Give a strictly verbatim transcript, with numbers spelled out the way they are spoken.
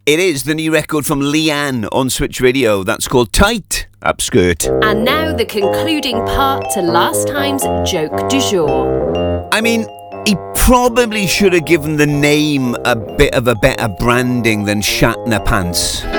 It is the new record from Leanne on Switch Radio. That's called Tight Upskirt. And now the concluding part to last time's joke du jour. I mean, he probably should have given the name a bit of a better branding than Shatner Pants.